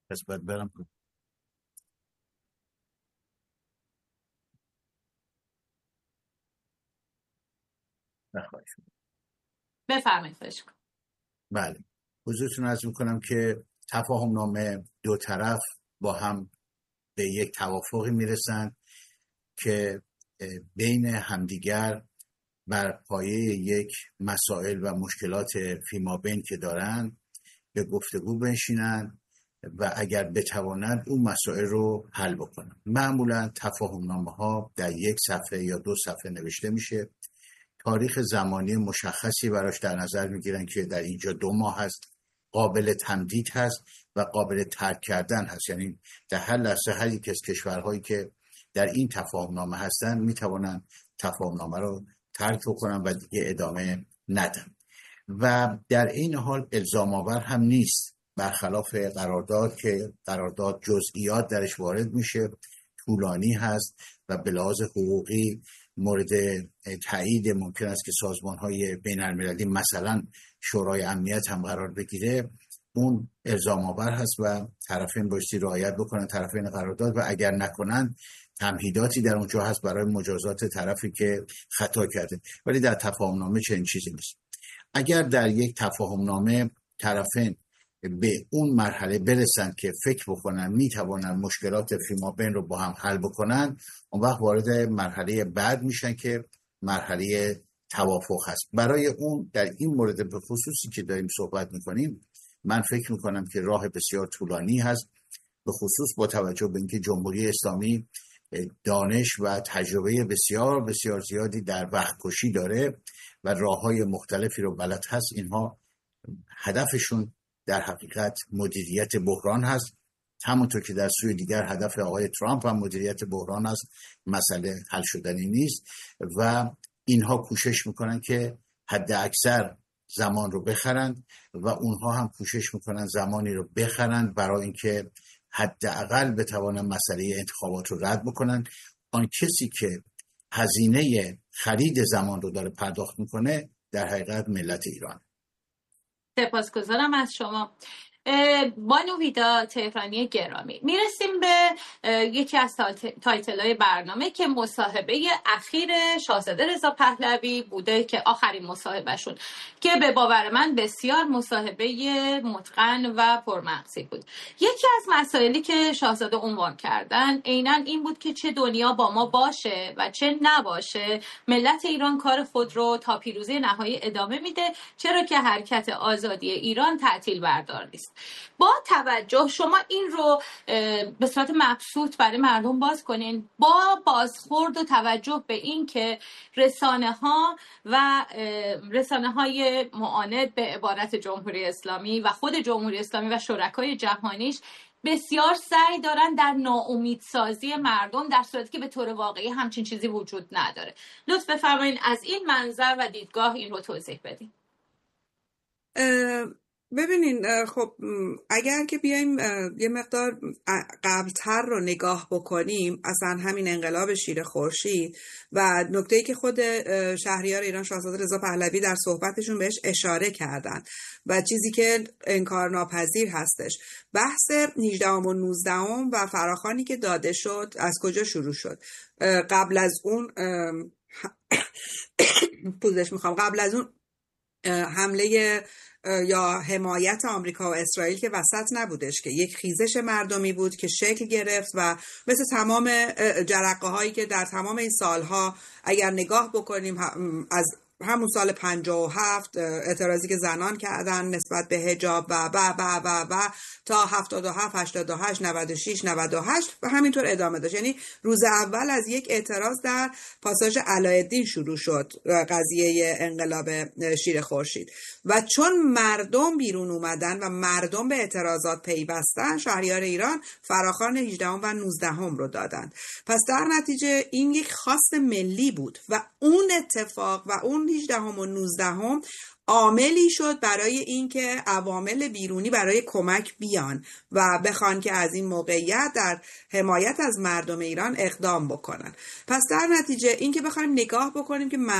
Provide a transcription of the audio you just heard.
پس باید برم. بفرمایید. بله، حضورتون عرض میکنم که تفاهم نامه دو طرف با هم به یک توافقی میرسن که بین همدیگر بر پایه یک مسائل و مشکلات فیمابین که دارن به گفتگو بنشینن و اگر بتوانند اون مسائل رو حل بکنن. معمولا تفاهم نامه ها در یک صفحه یا دو صفحه نوشته میشه، تاریخ زمانی مشخصی براش در نظر میگیرن که در اینجا 2 ماه هست، قابل تمدید هست و قابل ترک کردن هست، یعنی در هر لحظه هر یک از کشورهایی که در این تفاهم نامه هستن میتوانن تفاهم نامه رو ترک کنن و دیگه ادامه ندن. و در این حال الزام آور هم نیست، برخلاف قرارداد که قرارداد جزئیات درش وارد میشه، طولانی هست و به لحاظ حقوقی مورد تایید ممکن است که سازمان‌های بین‌المللی مثلا شورای امنیت هم قرار بگیره. اون الزام آور هست و طرفین بایستی رعایت بکنن، طرفین قرارداد، و اگر نکنن تمهیداتی در اونجا هست برای مجازات طرفی که خطا کرده. ولی در تفاهم نامه چنین چیزی نیست. اگر در یک تفاهم نامه طرفین به اون مرحله برسن که فکر بکنن میتوانن مشکلات فیمابین رو با هم حل بکنن، اون وقت وارد مرحله بعد میشن که مرحله توافق هست. برای اون در این مورد به خصوصی که داریم صحبت میکنیم، من فکر میکنم که راه بسیار طولانی هست، به خصوص با توجه به اینکه جمهوری اسلامی دانش و تجربه بسیار بسیار زیادی در وقت کشی داره و راههای مختلفی رو بلد هست. اینها هدفشون در حقیقت مدیریت بحران هست، همونطور که در سوی دیگر هدف آقای ترامپ هم مدیریت بحران است، مسئله حل شدنی نیست و اینها کوشش میکنن که حد اکثر زمان رو بخرند و اونها هم کوشش میکنن زمانی رو بخرند برای اینکه حداقل بتوانن مسئله انتخابات رو رد بکنن. آن کسی که هزینه خرید زمان رو داره پرداخت میکنه در حقیقت ملت ایران. سپاسگزارم از شما. بانو ویدا تهرانی گرامی، میرسیم به یکی از تایتل‌های برنامه که مصاحبه اخیر شاهزاده رضا پهلوی بوده که آخرین مصاحبهشون که به باور من بسیار مصاحبه متقن و پرمغزی بود. یکی از مسائلی که شاهزاده عنوان کردن عیناً این بود که چه دنیا با ما باشه و چه نباشه، ملت ایران کار خود رو تا پیروزی نهایی ادامه میده، چرا که حرکت آزادی ایران تعطیل بردار نیست. با توجه شما این رو به صورت مبسوط برای مردم باز کنین، با بازخورد و توجه به این که رسانه‌های معاند به عبارت جمهوری اسلامی و خود جمهوری اسلامی و شرکای جهانیش بسیار سعی دارن در ناامیدسازی مردم، در صورتی که به طور واقعی همچین چیزی وجود نداره. لطف بفرمایید از این منظر و دیدگاه این رو توضیح بدین. ببینین، خب اگر که بیایم یه مقدار قبلتر رو نگاه بکنیم، اصلا همین انقلاب شیر خورشید و نکته‌ای که خود شهریار ایران شاهزاده رضا پهلوی در صحبتشون بهش اشاره کردن و چیزی که انکارناپذیر هستش، بحث 18 و 19 و فراخوانی که داده شد از کجا شروع شد. قبل از اون قبل از اون حمله یا حمایت آمریکا و اسرائیل که وسط نبودش، که یک خیزش مردمی بود که شکل گرفت و مثل تمام جرقه هایی که در تمام این سالها اگر نگاه بکنیم، از همون سال 57 اعتراضی که زنان کردن نسبت به حجاب و تا 77 88 96 98 و همینطور ادامه داشت. یعنی روز اول از یک اعتراض در پاساژ علاءالدین شروع شد قضیه انقلاب شیر خورشید و چون مردم بیرون اومدن و مردم به اعتراضات پیوستن، شهریار ایران فراخوان 18 و 19 رو دادن. پس در نتیجه این یک خواست ملی بود و اون اتفاق و اون 18 و 19 عاملی شد برای اینکه عوامل بیرونی برای کمک بیان و بخوان که از این موقعیت در حمایت از مردم ایران اقدام بکنن. پس در نتیجه اینکه بخوایم نگاه بکنیم که